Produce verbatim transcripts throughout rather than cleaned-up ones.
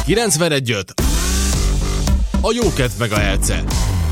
kilencvenegy öt a jókedv meg a herce.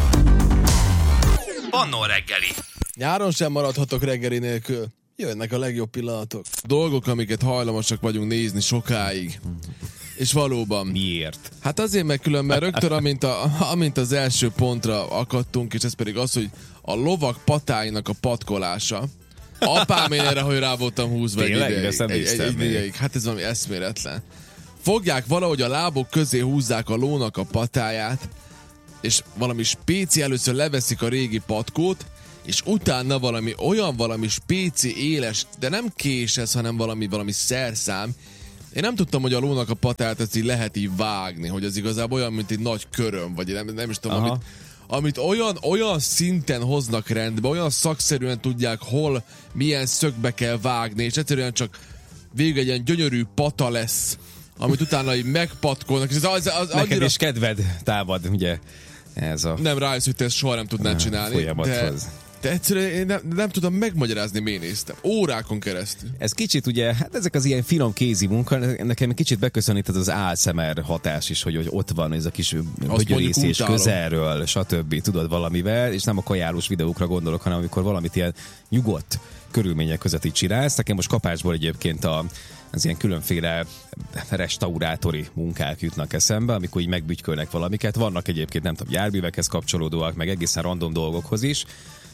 Annó reggeli. Nyáron sem maradhatok reggeli nélkül. Jönnek a legjobb pillanatok. Dolgok, amiket hajlamosak vagyunk nézni sokáig. És valóban. Miért? Hát azért, meg különben rögtön, amint, a, amint az első pontra akadtunk, és ez pedig az, hogy a lovak patáinak a patkolása. Apám, én erre, hogy rá voltam húzva egy ideig. Egy, egy, egy ideig. Hát ez valami eszméletlen. Fogják valahogy a lábok közé húzzák a lónak a patáját, és valami spéci, először leveszik a régi patkót, és utána valami olyan valami spéci éles, de nem kés ez, hanem valami, valami szerszám. Én nem tudtam, hogy a lónak a patáját ezt így lehet így vágni, hogy az igazából olyan, mint egy nagy köröm, vagy nem, nem is tudom, amit, amit olyan, olyan szinten hoznak rendbe, olyan szakszerűen tudják, hol, milyen szögbe kell vágni, és egyszerűen csak végül egy ilyen gyönyörű pata lesz, amit utána így megpatkolnak. És az, az, az Neked annyira... is kedved támad, ugye? Ez a... Nem rájössz, hogy te ezt soha nem tudnád csinálni. Folyamathoz. De... De egyszerűen én nem, nem tudom megmagyarázni, miért néztem. Órákon keresztül. Ez kicsit ugye, hát ezek az ilyen finom kézi munka, nekem kicsit beköszönít az á es em er hatás is, hogy, hogy ott van ez a kis bögyörészés közelről, stb. Tudod valamivel, és nem a kajálós videókra gondolok, hanem amikor valamit ilyen nyugodt körülmények között így csinálsz. Nekem most kapásból egyébként a az ilyen különféle restaurátori munkák jutnak eszembe, amikor így megbügykölnek valamiket. Vannak egyébként, nem tudom, járművekhez kapcsolódóak, meg egészen random dolgokhoz is.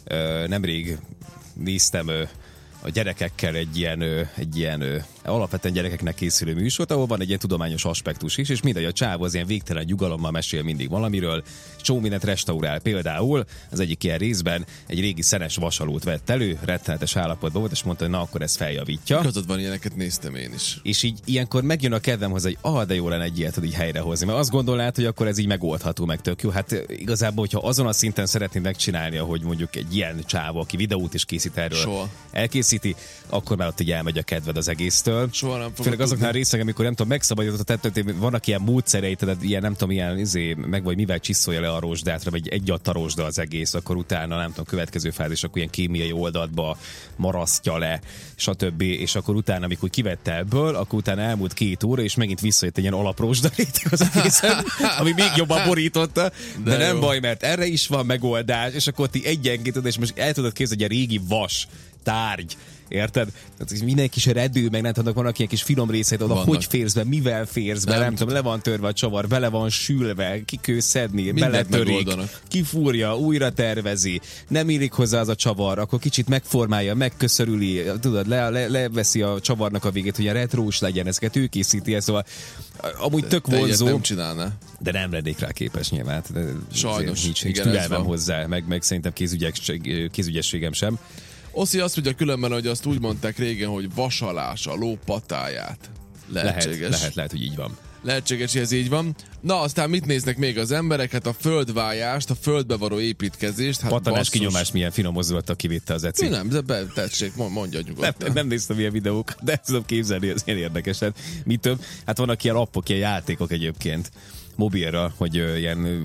Nemrég néztem a gyerekekkel egy ilyen, egy ilyen alapvetően gyerekeknek készülő műsort, ahol van egy ilyen tudományos aspektus is, és mindegy, a csáv az ilyen végtelen nyugalommal mesél mindig valamiről, csomó mindent restaurál. Például az egyik ilyen részben egy régi szenes vasalót vett elő, rettenetes állapotban volt, és mondta, hogy na, akkor ez feljavítja. Igazad van, ilyeneket néztem én is. És így ilyenkor megjön a kedvem hozzá, hogy ah, de jó lenne egy ilyet, hogy így helyrehozni. Mert azt gondolnád, hogy akkor ez így megoldható, meg tök jó. Hát igazából, hogyha azon a szinten szeretnéd megcsinálni, ahogy mondjuk egy ilyen csáv, aki videót is készít erről, soha. elkészíti, akkor már ott így elmegy a kedved az egésztől. Soha nem fogok. Főleg azoknál részek, amikor nem tudom, megszabadított a tetőt, vannak ilyen módszerei, tehát ilyen nem tudom, ilyen izé, meg vagy mivel csiszolja le a rozsdátra, vagy egy adta rozsda az egész, akkor utána nem tudom, következő fázis, akkor ilyen kémiai oldatba marasztja le, stb. És akkor utána, amikor kivette ebből, akkor utána elmúlt két óra, és megint visszajött egy ilyen alaprozsda réteg az egészen, ami még jobban borította, de, de nem jó. Baj, mert erre is van megoldás, és akkor ti egyenként, és most el tudod képzelni, hogy a régi vas tárgy, érted? Tehát mindenki se redő, meg nem tudnak, vannak ilyen kis finom részeit, oda hogy férsz be, mivel férsz be, nem, nem tudom, le van törve a csavar, bele van sülve, ki kell szedni, beletörik, kifúrja, újra tervezi, nem illik hozzá az a csavar, akkor kicsit megformálja, megköszörüli, tudod, le, le, leveszi a csavarnak a végét, hogy a retrós legyen, ezeket ő készíti, szóval amúgy tök vonzó, nem csinálná. De nem lennék rá képes nyilván. Sajnos. Nincs, nincs türelmem hozzá, meg, meg szerintem kézügyesség, kézügyességem sem. Oszi azt mondja különben, hogy azt úgy mondták régen, hogy vasalás a ló patáját. Lehetséges. Lehet, lehet, lehet, hogy így van. Lehetséges, hogy ez így van. Na, aztán mit néznek még az emberek? Hát a földvájást, a földbe való építkezést. Hát patanás basszus. Kinyomás milyen finom mozdulattal kivitte az Eci. Nem, de be, tessék, mondja nyugodtan. Nem, nem néztem ilyen videókat, de tudom képzelni, ez ilyen érdekes. Hát, mit több? Hát vannak ilyen appok, ilyen játékok egyébként mobilra, hogy ö, ilyen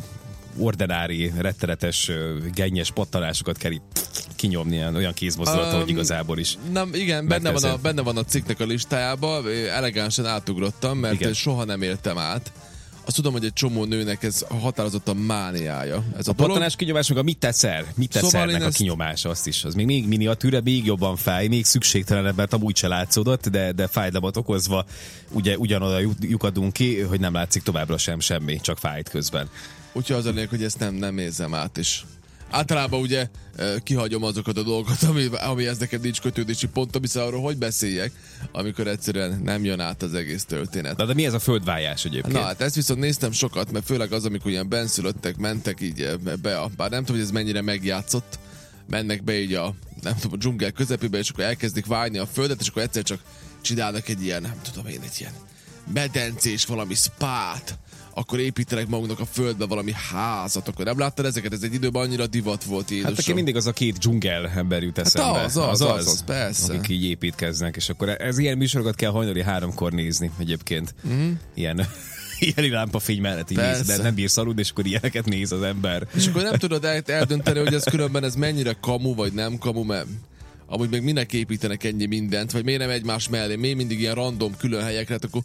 ordinári, rettenetes, gennyes pattanásokat kell kinyomni, ilyen, olyan kézmozdulattal, um, hogy igazából is. Nem, igen, benne van, a, benne van a cikknek a listájában, elegánsan átugrottam, mert igen. soha nem értem át. Azt tudom, hogy egy csomó nőnek ez határozottan mániája. Ez a, a pattanás kinyomás, meg a mit teszel? Mit teszelnek szóval a ezt... kinyomása, azt is. Az még, még miniatűre, még jobban fáj, még szükségtelenebb, mert amúgy se látszódott, de, de fájdalmat okozva ugye ugyanoda lyukadunk ki, hogy nem látszik továbbra sem semmi, csak fájt közben. Úgyhogy az a lényeg, hogy ezt nem, nem érzem át is. Általában ugye kihagyom azokat a dolgokat, ami, ami ez neked nincs kötődési pont, ami arról hogy beszéljek, amikor egyszerűen nem jön át az egész történet. Na, de mi ez a földvájás egyébként? Na hát ezt viszont néztem sokat, mert főleg az, amikor ilyen benszülöttek, mentek így be, a, bár nem tudom, hogy ez mennyire megjátszott, mennek be így a, nem tudom, a dzsungel közepébe, és akkor elkezdik vágni a földet, és akkor egyszer csak csinálnak egy ilyen, nem tudom én, egy ilyen medencés valami spát, akkor építenek magunknak a földbe valami házat, akkor nem láttad ezeket? Ez egy időben annyira divat volt, édesem. Hát aki mindig az a két dzsungel ember jut eszembe. Hát az, az, az, az, az, persze. Akik így építkeznek, és akkor ez ilyen műsorokat kell hajnali háromkor nézni egyébként. Mm. Ilyen ilyen lámpafény mellett így néz, de nem bírsz aludni, és akkor ilyeneket néz az ember. És akkor nem tudod eldönteni, hogy ez különben ez mennyire kamu, vagy nem kamu, mert amúgy meg minek építenek ennyi mindent, vagy miért nem egymás mellé, miért mindig ilyen random külön helyekre, akkor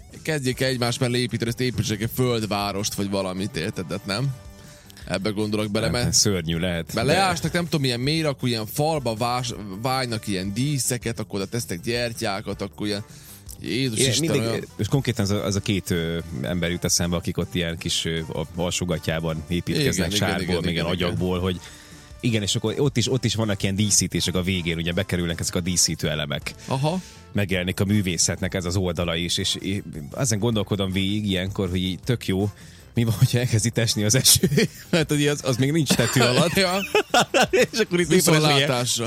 kezdjék egymás mellé építeni, ezt építsék egy földvárost, vagy valamit, érted, de nem? Ebbe gondolok bele, mert... Szörnyű lehet. Mert leástak, nem tudom, milyen mélyre, akkor ilyen falba vás, vájnak ilyen díszeket, akkor oda tesznek gyertyákat, akkor ilyen... Jézus Ilyen, Isten, mindig, olyan... és konkrétan az a, az a két ö, ember jut eszembe, akik ott ilyen kis ö, alsógatjában építkeznek, igen, sárból, igen, még ilyen igen, agyagból, hogy igen, és akkor ott is, ott is vannak ilyen díszítések a végén, ugye bekerülnek ezek a díszítő elemek. Aha. Megjelenik a művészetnek ez az oldala is, és én ezen gondolkodom végig ilyenkor, hogy így tök jó, mi van, hogyha elkezd itt esni az eső, mert az, az még nincs tető alatt. Ja. És akkor itt viszontlátásra.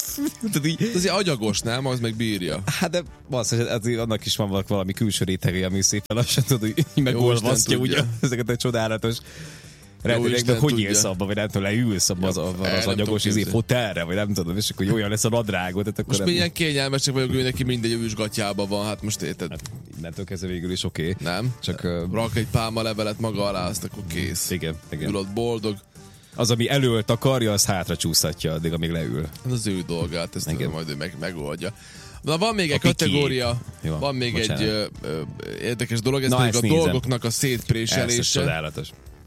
Ez egy agyagos, nem? Az meg bírja. Hát de az, az, annak is van valami külső rétege, ami szépen lassan tudod, hogy megolvasztja ugye ezeket a csodálatos rendőrekben, hogy élsz abba, vagy nem tudom, leülsz abba az, az, az agyagos izé, fotelre, vagy nem tudom, és akkor olyan lesz a nadrágod. Hát akkor most mi ilyen kényelmesek vagyok, hogy neki mindegy ősgatyában van, hát most érted. Hát, innentől kezdve végül is oké. Okay. Nem? Csak uh, rak egy pálma levelet maga alá, azt akkor kész. Igen, igen. Ül ott boldog. Az, ami előtt akarja, az hátra csúszhatja, addig, amíg leül. Ez az ő dolgát, ezt tudom, majd ő meg, megoldja. Na, van még a egy piki. kategória, Jó, van még bocsánat. egy ö, ö, érdekes dolog, ez Na, pedig a nézem. dolgoknak a szétpréselése. Ez csodálatos.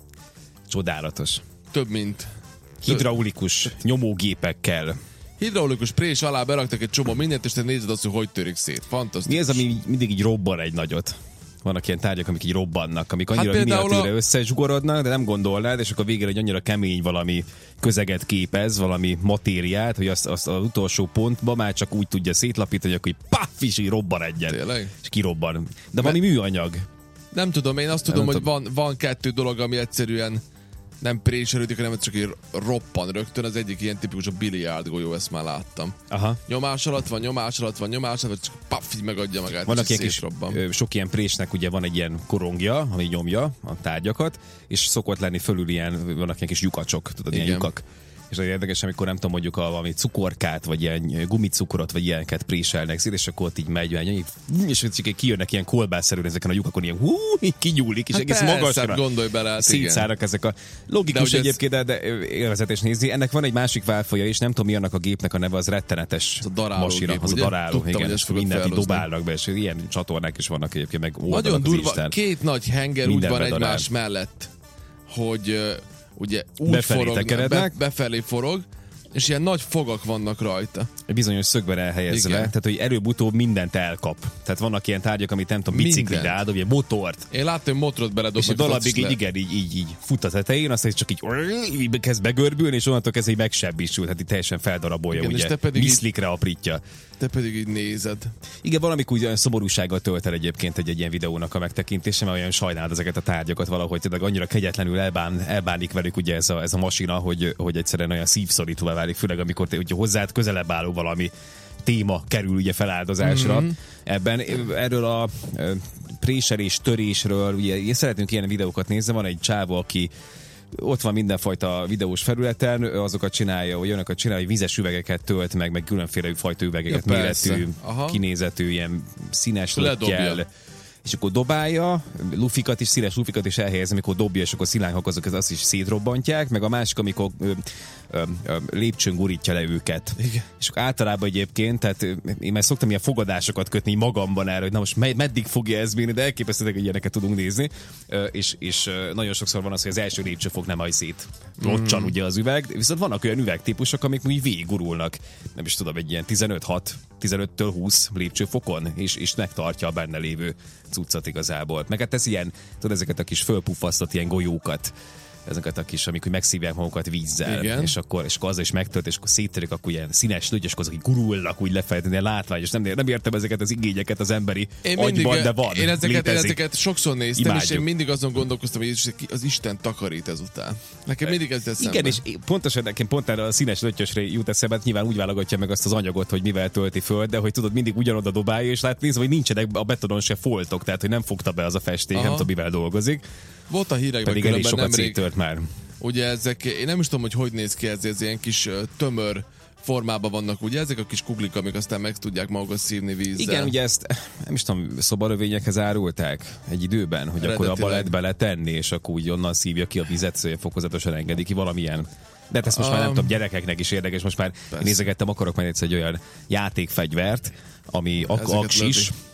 Csodálatos. Több mint... Hidraulikus nyomógépekkel. Hidraulikus prés alá beraktak egy csomó mindent, és te nézed azt, hogy hogy törik szét. Fantasztikus. Mi ez, ami mindig így robban egy nagyot? Vannak ilyen tárgyak, amik így robbannak, amik annyira hát miniatűre a... összezsugorodnak, de nem gondolnád, és akkor végre egy annyira kemény valami közeget képez, valami matériát, hogy azt, azt az utolsó pontba már csak úgy tudja szétlapítani, hogy akkor így paff, és így robban egyet. Tényleg? És kirobban. De valami műanyag. Nem tudom, én azt tudom, nem hogy tudom. van, van kettő dolog, ami egyszerűen nem préselődik, hanem csak így roppan rögtön. Az egyik ilyen tipikus a biliárd golyó, ezt már láttam. Aha. Nyomás alatt van, nyomás alatt van, nyomás alatt, csak paff, így megadja magát. Vannak ilyen kis, szétrobban. sok ilyen présnek ugye van egy ilyen korongja, ami nyomja a tárgyakat, és szokott lenni fölül ilyen, vannak ilyen kis lyukacsok, tudod, ilyen Igen. lyukak. És az érdekes, amikor nem tudom, mondjuk a valami cukorkát, vagy ilyen gumicukrot, vagy ilyeneket préselnek szét, és akkor ott így megy, megy, és csak kijönnek ilyen kolbászerűen ezeken a lyukakon, ilyen hú, így kinyúlik, és Hát egész persze, magasra gondolj bele, hát szétszárnak ezek a logikus de egyébként, de, de élvezetes nézni. Ennek van egy másik válfaja, és nem tudom, mi annak a gépnek a neve, az rettenetes az a daráló masina, gép, az ugye? a daráló, Tudtam, igen, hogy és ezt fogod mindent így felhozni. dobálnak be, és ilyen csatornák is vannak egyébként, meg oldalak Nagyon az durva, Isten. két nagy henger úgy Mindenbe van darál. egymás mellett, hogy uh, ugye úgy Befelé forog, tekerednek. be, befelé forog, és ilyen nagy fogak vannak rajta. Egy bizonyos szögben elhelyezve, Igen. tehát hogy előbb-utóbb mindent elkap. Tehát vannak ilyen tárgyak, amit nem tudom, biciklire Mindent. áldob, ilyen motort, Én láttam, hogy motorot és beledobnak. egy darabig így, igen, így, így, így fut a tetején, aztán csak így, így kezd begörbülni, és onnantól kezdve így megsebbisül, hát így teljesen feldarabolja, Igen, és ugye, te pedig így- viszlikre aprítja. Te pedig így nézed. Igen, valamikor olyan szomorúsággal tölt el egyébként egy, egy ilyen videónak a megtekintése, mert olyan sajnálod ezeket a tárgyakat valahogy, tényleg annyira kegyetlenül elbán, elbánik velük ugye ez a, ez a masina, hogy, hogy egyszerűen olyan szívszorítóvá válik, főleg amikor te, ugye hozzád közelebb álló valami téma kerül ugye feláldozásra. Mm-hmm. Ebben erről a e, préselés, törésről, ugye én szeretnénk ilyen videókat nézni, van egy csávó, aki ott van mindenfajta videós felületen, azokat csinálja, vagy olyanokat csinálja, hogy vizes üvegeket tölt meg, meg különféle fajta üvegeket, Ja, méretű, Aha. kinézetű, ilyen színes Ledobja. löttyel, és akkor dobálja, lufikat is, színes lufikat is elhelyez, amikor dobja, és akkor szilánkok azok, azt is szétrobbantják, meg a másik, amikor ö, ö, ö, lépcsőn gurítja le őket. Igen. És akkor általában egyébként, tehát ö, én már szoktam ilyen fogadásokat kötni magamban erre, hogy na most med- meddig fogja ez bírni, de elképesztően, hogy ilyeneket tudunk nézni, ö, és, és ö, nagyon sokszor van az, hogy az első lépcsőfok nem haj szét. Locsan ugye az üveg, viszont vannak olyan üvegtípusok, amik úgy végigurulnak, nem is tudom, egy ilyen tizenöt hat, tizenöttől húsz lépcsőfokon, és, és megtartja a benne lévő cuccat igazából. Meg hát ez ilyen, tudod, ezeket a kis fölpuffasztott ilyen golyókat, ezeket a kis, amik úgy megszívják magukat vízzel, Igen. és akkor, és akkor azzal is megtölt, és akkor széttörik, akkor ilyen színes löty, és akkor azok így gurulnak úgy lefelé, ilyen látványos. Nem, nem értem ezeket az igényeket az emberi Én mindig, agyban, de van, én ezeket, én létezik. ezeket sokszor néztem, Imádjuk. és én mindig azon gondolkoztam, hogy az Isten takarít ezután. Nekem mindig ez eszembe. Igen, és pontosan nekem pont erre a színes löttyösre jut eszembe, nyilván úgy válogatja meg azt az anyagot, hogy mivel tölti föl, de hogy tudod, mindig ugyanoda dobálja, és lát nézve, hogy nincsenek a betonon se foltok, tehát hogy nem fogta be az a festék, Aha. nem tudom, mivel dolgozik. Volt a hírekben Pedig elég különben sokat nemrég, széttört már. ugye ezek, én nem is tudom, hogy hogy néz ki ez, ez ilyen kis ö, tömör formában vannak, ugye ezek a kis kuglik, amik aztán meg tudják magukat szívni vízzel. Igen, ugye ezt, nem is tudom, szobarövényekhez árulták egy időben, hogy akkor abba lehet beletenni, és akkor úgy onnan szívja ki a vizet, szóval fokozatosan engedi ki valamilyen. De hát ezt most um, már nem tudom, gyerekeknek is érdekes, most már én nézegettem, akarok majd egyszer egy olyan játékfegyvert, ami ak- aksis,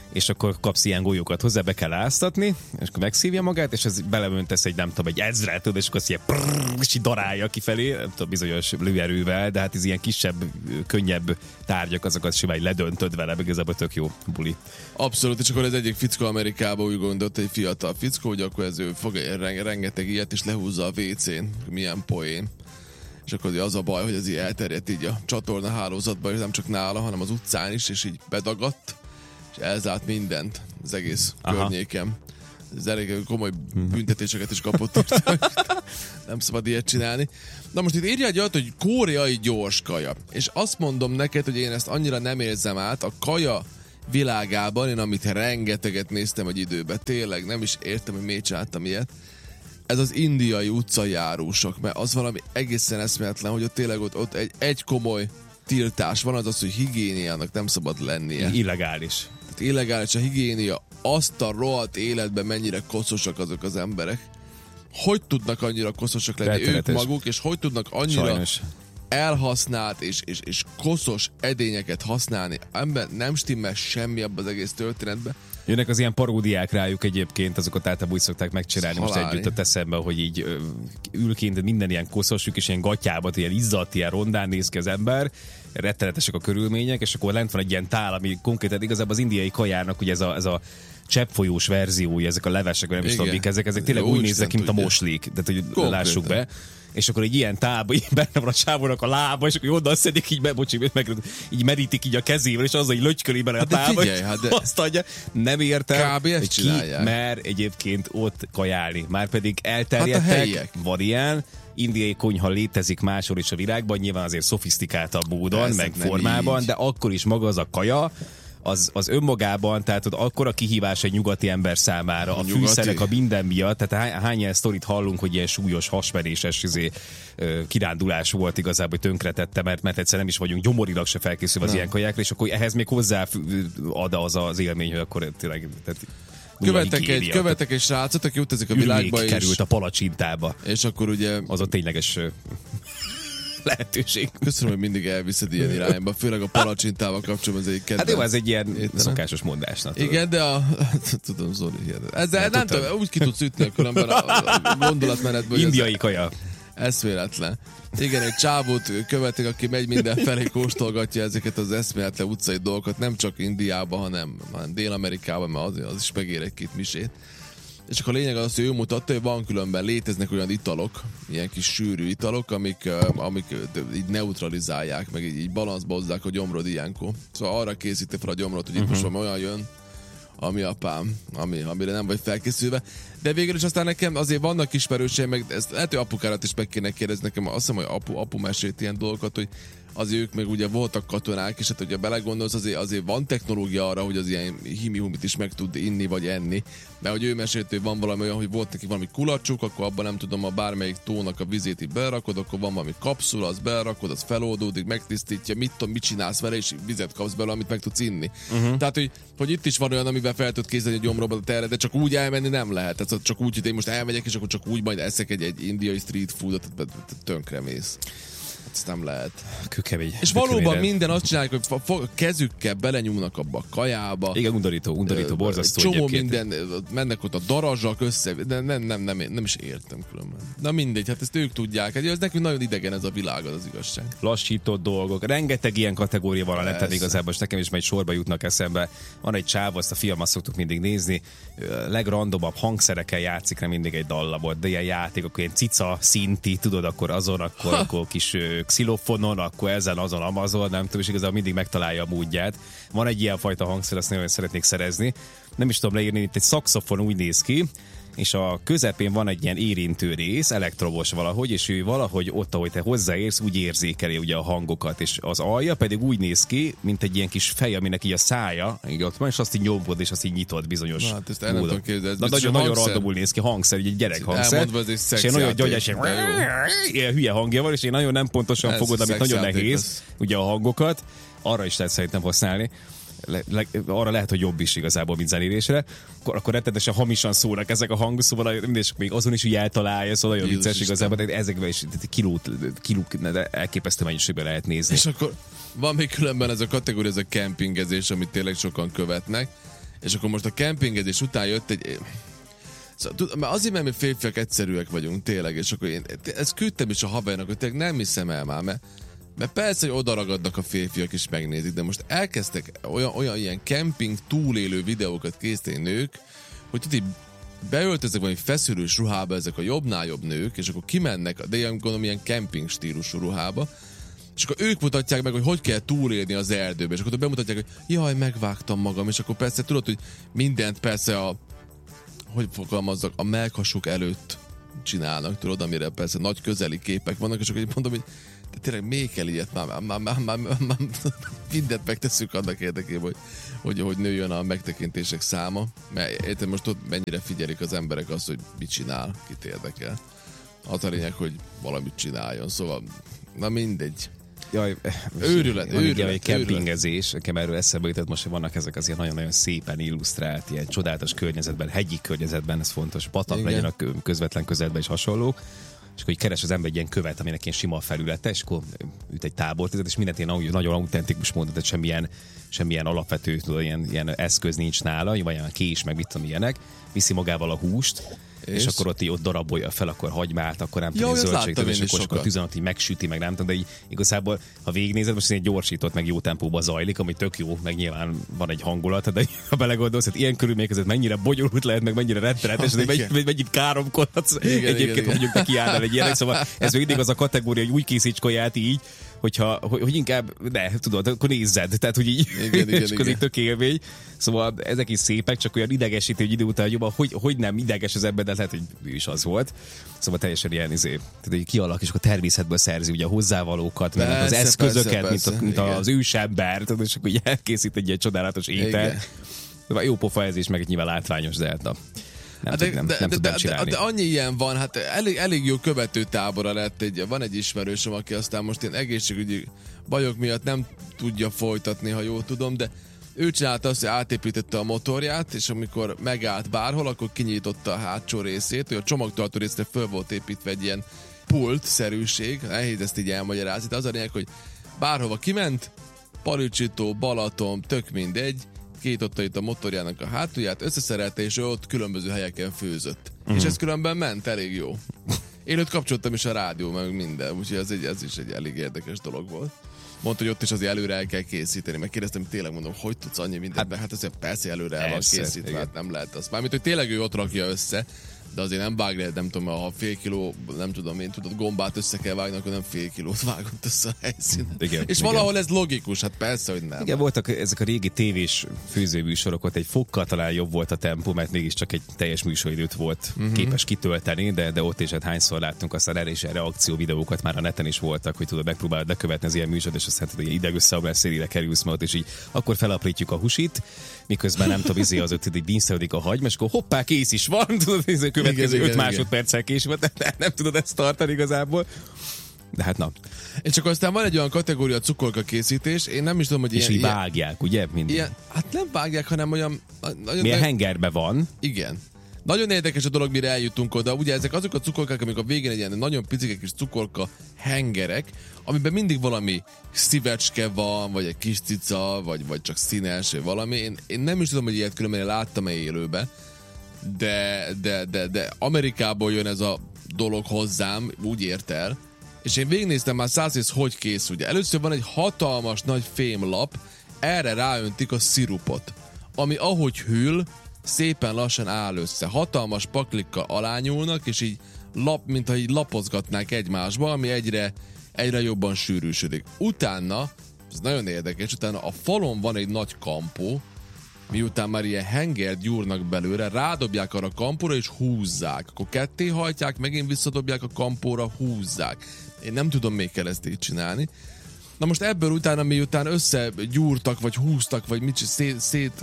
és akkor kapsz ilyen golyókat hozzá, be kell áztatni, és akkor megszívja magát, és ez belemöntesz egy, nem tudom, egy ezret, tudod, és akkor azt ilyen prrrr, és így darálja kifelé, nem tudom, bizonyos lőerővel, de hát ez ilyen kisebb, könnyebb tárgyak, azokat simán ledöntöd vele, meg igazából tök jó buli. Abszolút, és akkor ez egyik fickó Amerikában úgy gondolt, egy fiatal fickó, hogy akkor ez ő fog rengeteg ilyet, és lehúzza a vécén. Milyen poén. És akkor az a baj, hogy ez így elterjedt így a csatorna hálózatban, és nem csak nála, hanem az utcán is, és így bedagadt, és elzárt mindent az egész Aha. környéken. Ez elég komoly büntetéseket is kapott. Nem szabad ilyet csinálni. Na most itt írja egy olyat, hogy koreai gyors kaja. És azt mondom neked, hogy én ezt annyira nem érzem át. A kaja világában, én amit rengeteget néztem egy időben, tényleg nem is értem, hogy miért csináltam ilyet. Ez az indiai utcajárósok, mert az valami egészen eszméletlen, hogy ott tényleg ott, ott egy, egy komoly tiltás van, az az, hogy higiéniának nem szabad lennie. Illegális. Tehát illegális a higiénia. Azt a rohadt életben mennyire koszosak azok az emberek. Hogy tudnak annyira koszosak lenni Rettenetes. ők maguk, és hogy tudnak annyira Sajnos. elhasznált és, és, és koszos edényeket használni. Ember nem stimmel semmi abban az egész történetben. Jönnek az ilyen paródiák rájuk egyébként, azokat általában úgy szokták megcsinálni. Most Halálni. együtt a eszembe, hogy így ö, ülként minden ilyen koszosjuk, és ilyen gatyábat, ilyen izzadt, ilyen rondán néz ki az ember, rettenetesek a körülmények, és akkor lent van egy ilyen tál, ami konkrétan igazából az indiai kajának ugye ez a, ez a cseppfolyós verziója, ezek a levesek, nem is tudom, ezek, ezek tényleg Jó úgy Isten néznek ki, mint a tudja. moslék. Tehát, hogy Konkrétan. lássuk be. És akkor egy ilyen tálba, így benne van a sávónak a lába, és akkor onnan szedik így be, bocsi, meg, így merítik így a kezével, és azzal így lötyköli bele a de tálba, figyelj, hát de- azt adja. Nem értem, Kb. Ezt hogy ki csinálják. mer egyébként ott kajálni. Márpedig Hát a elterjedtek, helyiek. van ilyen, indiai konyha létezik máshol is a világban, nyilván azért szofisztikáltabb módon, Persze, meg nem formában, így. de akkor is maga az a kaja, az, az önmagában, tehát ott akkora kihívás egy nyugati ember számára, a Nyugati? fűszerek, a minden miatt, tehát hány, hány ilyen sztorit hallunk, hogy ilyen súlyos, hasmeréses izé, ö, kirándulás volt igazából, hogy tönkretette, mert, mert egyszer nem is vagyunk gyomorilag se felkészülve az ilyen kajákra, és akkor ehhez még hozzá ad az az élmény, hogy akkor tényleg... Tehát, Követek egy, követek egy srácot, aki utazik a világba, és, került a palacsintába. és akkor ugye... Az a tényleges ö, lehetőség. Köszönöm, hogy mindig elviszed ilyen irányba, főleg a palacsintával kapcsolatban, ez egy kedvenc. Hát jó, ez egy ilyen étterem. szokásos mondásnak. Igen, de a... Tudom, Zoli, igen. Ezzel nem tudom, úgy ki tudsz ütni a különben a, a gondolatmenetből. hogy ez Indiai kaja. Eszméletlen. Igen, egy csávót követik, aki megy mindenfelé, kóstolgatja ezeket az eszméletlen utcai dolgokat, nem csak Indiában, hanem, hanem Dél-Amerikában, mert az, az is megér egy-két misét. És akkor a lényeg az, hogy ő mutatta, hogy van különben léteznek olyan italok, ilyen kis sűrű italok, amik, amik így neutralizálják, meg így, így balanszba hozzák a gyomrod ilyenkor. Szóval arra készíti fel a gyomrod, hogy itt uh-huh. most valami olyan jön, ami apám, ami, amire nem vagy felkészülve. De végül is aztán nekem azért vannak ismerőseim, meg ezt lehet, hogy apukárat is meg kéne kérdezni, nekem azt hiszem, hogy apu, apu mesélt ilyen dolgokat, hogy az ők még ugye voltak katonák, és hát hogyha belegondolsz, azért, azért van technológia arra, hogy az ilyen himihumit is meg tud inni vagy enni. Mert hogy ő mesélt, hogy van valami olyan, hogy volt neki valami kulacsuk, akkor abban nem tudom, a bármelyik tónak a vizét így berakod, akkor van valami kapszula, az berakod, az feloldódik, megtisztítja, mit tudom, mit csinálsz vele, és vizet kapsz belőle, amit meg tudsz inni. Uh-huh. Tehát, hogy, hogy itt is van olyan, amivel fel tud készíteni a gyomróba a terre, de csak úgy elmenni nem lehet. Tehát csak úgy, hogy én most elmegyek, és akkor csak úgy majd eszek egy, egy indiai street foodot, tönkremész. Ezt nem lehet. Kőkemény. És valóban minden azt csinálják, hogy a kezükkel belenyúlnak abba a kajába. Igen, undorító, undorító, borzasztó. Csomó egyébként. minden, mennek ott a darazsak össze, de nem, nem, nem, nem is értem különben. Na mindegy, hát ezt ők tudják. Hát ez nekünk nagyon idegen ez a világ, az, az igazság. Lassított dolgok. Rengeteg ilyen kategória van a neten igazából, és nekem is majd sorba jutnak eszembe. Van egy csáv, azt a filmet szoktuk mindig nézni, legrandomabb hangszerekkel játszik, nem mindig egy dallamot, de ilyen játék, akkor ilyen cica, szinti, tudod, akkor azon, akkor, akkor kis xilofonon, akkor ezen, azon, amazon, nem tudom, és igazából mindig megtalálja a módját. Van egy ilyen fajta hangszer, azt nagyon szeretnék szerezni. Nem is tudom leírni, itt egy szaxofon úgy néz ki, és a közepén van egy ilyen érintő rész, elektromos valahogy, és ő valahogy ott, ahogy te hozzáérsz, úgy érzékeli ugye a hangokat, és az alja pedig úgy néz ki, mint egy ilyen kis fej, aminek így a szája, így ott van, és azt így nyomod, és azt így nyitod bizonyos Na, hát ezt el nem tudom képzelni. Na, nagyon, nagyon randomul néz ki, hangszer, egy gyerek hangszer. Elmondva, ez egy és szex ilyen nagyon játék, gyógyás, ilyen hülye hangja van, és én nagyon nem pontosan Ez fogod, amit szex nagyon játék nehéz, lesz. ugye a hangokat, arra is lehet szerintem használni. Le, le, arra lehet, hogy jobb is igazából, mint zenélésre, akkor, akkor rettenetesen hamisan szólnak ezek a hangok, szóval mindegy, még azon is úgy eltalálja, szóval nagyon Jézus vicces Isten. igazából, de ezekben is kilót, kilók, de elképesztő mennyiségben lehet nézni. És akkor van még különben ez a kategória, ez a kempingezés, amit tényleg sokan követnek, És akkor most a kempingezés után jött egy... Szóval, azért, mert mi férfiak egyszerűek vagyunk, tényleg, és akkor én ezt küldtem is a havernak, hogy tényleg nem hiszem el már, mert, mert persze, hogy oda ragadnak a férfiak és megnézik, de most elkezdtek olyan, olyan ilyen kemping túlélő videókat készíteni nők, hogy tudod, így beöltöznek valami feszülős ruhába ezek a jobbnál jobb nők, és akkor kimennek, de ilyen gondolom ilyen kemping stílusú ruhába, és akkor ők mutatják meg, hogy hogy kell túlélni az erdőbe, és akkor bemutatják, hogy jaj, megvágtam magam, és akkor persze tudod, hogy mindent persze a hogy fogalmazzak, a melkasuk előtt csinálnak, tudod, amire persze nagy közeli képek vannak, és akkor így mondom, hogy de tényleg még kell ilyet, már, már, már, már, már, már mindent megteszünk annak érdekében, hogy, hogy, hogy nőjön a megtekintések száma, mert érted, most ott mennyire figyelik az emberek azt, hogy mit csinál, kit érdekel. Az a lényeg, hogy valamit csináljon, szóval, na mindegy. Jaj, őrület, van őrület, egy kempingezés, nekem erről eszembe jutott, most vannak ezek az ilyen nagyon-nagyon szépen illusztrált, ilyen csodálatos környezetben, hegyi környezetben, ez fontos, patak igen. legyen a közvetlen közelben és hasonló, és akkor így keres az ember egy ilyen követ, aminek ilyen sima felülete, és akkor üt egy tábortizet, és mindent ilyen nagyon autentikus módon, tehát semmilyen, semmilyen alapvető tudod, ilyen, ilyen eszköz nincs nála, vagy olyan kés, meg mit tudom ilyenek, viszi magával a húst, és, és akkor ott így ott darabolja fel, akkor hagymát, akkor nem tudom, zöldség, és akkor, akkor a tüzonat így megsüti, meg nem tudom, de így igazából, ha végignézed, most egy gyorsított, meg jó tempóba zajlik, ami tök jó, meg nyilván van egy hangulat, de ha belegondolsz, hogy ilyen körülmények között mennyire bonyolult lehet, meg mennyire rettenetes, ja, mennyit, mennyit káromkodhatsz egyébként, hogy mondjuk kiállnál egy ilyenek, szóval ez mindig az a kategória, hogy úgy készíts kaját így, hogyha, hogy, hogy inkább, ne, tudod, akkor nézzed, tehát, hogy így, igen, igen, és igen. tök élmény. Szóval ezek is szépek, csak olyan idegesítő, hogy idő után jobban, hogy, hogy nem ideges az ember, de lehet, hogy ő is az volt. Szóval teljesen ilyen, izé, tehát, hogy kialak, és akkor természetből szerzi ugye a hozzávalókat, persze, meg az eszközöket, persze, persze, mint, a, mint az ősember, tudod, és akkor így elkészít egy ilyen csodálatos étel. Jó pofa ez is, meg egy nyilván látványos, de hát na. Nem, de, nem, de, nem de, tudom de, de, de annyi ilyen van, hát elég, elég jó követő tábora lett. Egy, van egy ismerősöm, aki aztán most ilyen egészségügyi bajok miatt nem tudja folytatni, ha jól tudom, de ő csinálta azt, hogy átépítette a motorját, és amikor megállt bárhol, akkor kinyitotta a hátsó részét, hogy a csomagtartó részre föl volt építve egy ilyen pult-szerűség, nehéz ezt így elmagyarázni, de az a lényeg, hogy bárhova kiment, Palicsitó, Balaton, tök mindegy, kinyitotta itt a motorjának a hátulját, összeszerelte, és ő ott különböző helyeken főzött. Uh-huh. És ez különben ment elég jó. Én őt kapcsoltam is a rádió, meg minden, úgyhogy ez, egy, ez is egy elég érdekes dolog volt. Mondta, hogy ott is azért előre el kell készíteni. Megkérdeztem, tényleg mondom, hogy tudsz annyi mindent, hát, hát azért persze előre el van készítve, hát nem lehet az. Mármint, hogy tényleg ő ott rakja össze, de azért nem vág le, nem tudom, ha fél kiló, nem tudom én, tudod, gombát össze kell vágni, akkor nem fél kilót vágott össze a helyszínen. Igen, és igen. Valahol ez logikus, hát persze, hogy nem. Igen, voltak ezek a régi tévés főzőműsorok, ott egy fokkal talán jobb volt a tempó, mert mégiscsak egy teljes műsoridőt volt uh-huh. képes kitölteni, de, de ott is hát hányszor láttunk aztán erre is reakció videókat, már a neten is voltak, hogy tudod, megpróbálod bekövetni az ilyen műsort, és aztán hogy idegösszeomlás szélére kerülsz ma ott, és így akkor felaprítjuk a husit, miközben nem tudom, izé az ott így dínszelodik a hagyma, és akkor hoppá, kész is van, tudod, ez a következő öt másodperccel később, de nem, nem tudod ezt tartani igazából. De hát na. És csak aztán van egy olyan kategória, a cukorka készítés, én nem is tudom, hogy és ilyen... És így vágják, ugye? Ilyen, hát nem vágják, hanem olyan... Nagyon milyen hengerben van. Igen. Nagyon érdekes a dolog, mire eljutunk oda. Ugye ezek azok a cukorkák, amik a végén egy ilyen nagyon picike kis cukorka hengerek, amiben mindig valami szívecske van, vagy egy kis cica, vagy, vagy csak színes, vagy valami. Én, én nem is tudom, hogy ilyet különben láttam-e élőbe, de, de, de, de Amerikából jön ez a dolog hozzám, úgy ért el, és én végignéztem már százszor, hogy készül. Ugye először van egy hatalmas nagy fémlap, erre ráöntik a szirupot, ami ahogy hűl, szépen lassan áll össze. Hatalmas paklikkal alányulnak, és így lap, mintha így lapozgatnák egymásba, ami egyre, egyre jobban sűrűsödik. Utána, ez nagyon érdekes, utána a falon van egy nagy kampó, miután már ilyen hengert gyúrnak belőle, rádobják arra a kampóra, és húzzák. Akkor ketté hajtják, megint visszadobják a kampóra, húzzák. Én nem tudom, még kell ezt így csinálni. Na most ebből utána, miután összegyúrtak, vagy húztak, vagy mit szét, szét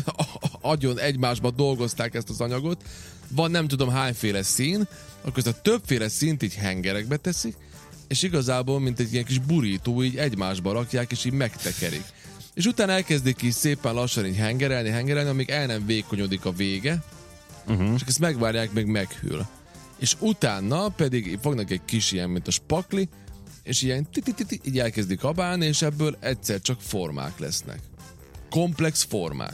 agyon egymásba dolgozták ezt az anyagot, van nem tudom hányféle szín, akkor ezt a többféle színt így hengerekbe teszik, és igazából, mint egy ilyen kis burító, így egymásba rakják, és így megtekerik. És utána elkezdik így szépen lassan így hengerelni, hengerelni, amíg el nem vékonyodik a vége, uh-huh. és ezt megvárják, még meghűl. És utána pedig fognak egy kis ilyen, mint a spakli, és ilyen titititi, így elkezdik abálni, és ebből egyszer csak formák lesznek. Komplex formák.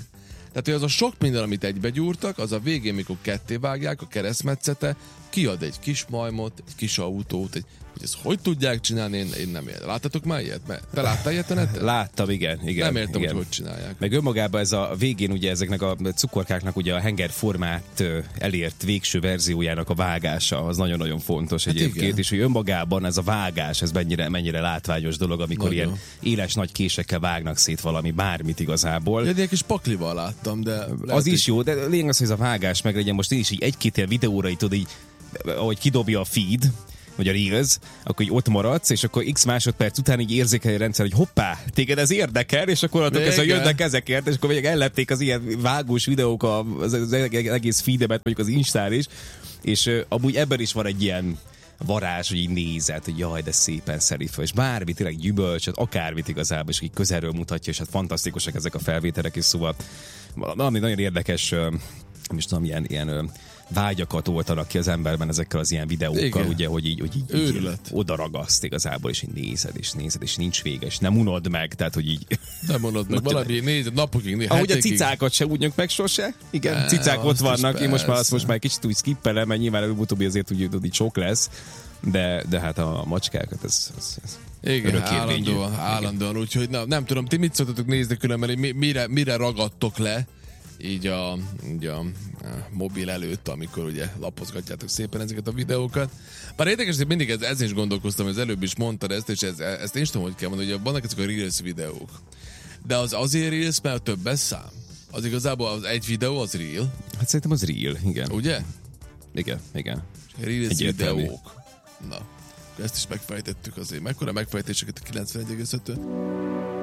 Tehát, hogy az a sok minden, amit egybegyúrtak, az a végén, mikor ketté vágják, a keresztmetszete, kiad egy kis majmot, egy kis autót, egy, hogy ezt hogy tudják csinálni, én, én nem értem. Láttatok már ilyet? Mert te láttál ilyet a neten? Láttam, igen. igen nem értem, igen. hogy hogy csinálják. Meg önmagában ez a végén ugye ezeknek a cukorkáknak ugye a hengerformát elért végső verziójának a vágása, az nagyon-nagyon fontos hát egyébként, igen. És hogy önmagában ez a vágás, ez mennyire, mennyire látványos dolog, amikor nagyon. Ilyen éles nagy késekkel vágnak szét valami, bármit igazából. Ja, egy kis paklival láttam, de... Az lehet, is jó, de lényeg az, hogy ez a vágás meg legyen. Most én is így egy-két ilyen videóra így tudod így, ahogy kidobja a feed, vagy a Reels, akkor így ott maradsz, és akkor x másodperc után így érzékelj a rendszer, hogy hoppá, téged ez érdekel, és akkor adok ezzel jönnek ezekért, és akkor még ellepték az ilyen vágós videók az, az egész feedemet, mondjuk az Instán is, és uh, amúgy ebben is van egy ilyen varázs, hogy így nézed, hogy jaj, de szépen szeri fel, és bármi, tényleg gyümölcsöt, akármit igazából, és így közelről mutatja, és hát fantasztikusak ezek a felvételek, és szóval valami nagyon érdekes, uh, nem is tudom, ilyen, ilyen vágyakat oltanak ki az emberben ezekkel az ilyen videókkal, igen. Ugye, hogy így, hogy így, így oda ragaszt igazából, és így nézed, és nézed, és nincs vége, és nem unod meg, tehát, hogy így... Nem unod meg, valami nézed napokig, nézed. Ahogy a cicákat se unjuk meg sose, igen, ne, cicák ott vannak, én most már azt most már kicsit úgy skippelem, mert nyilván előbb-utóbbi azért úgy, úgy sok lesz, de, de hát a macskákat, ez... ez, ez igen, állandóan, állandóan, úgyhogy nem, nem tudom, ti mit szoktatok nézni különben, hogy mire, mire ragadtok le, így a, így a, a mobil előtt, amikor ugye lapozgatjátok szépen ezeket a videókat. Bár érdekes, hogy mindig ez, ez is gondolkoztam, hogy az előbb is mondtad ezt, és ez, ezt én is tudom, hogy kell mondani, hogy vannak ezek a Reels videók. De az azért Reels, mert többes szám. Az igazából az egy videó, az Reel. Hát szerintem az Reel, igen. Ugye? Igen, igen. Reels videók. Na, ezt is megfejtettük azért. Mekkora megfejtéseket a kilencvenegy egész öt?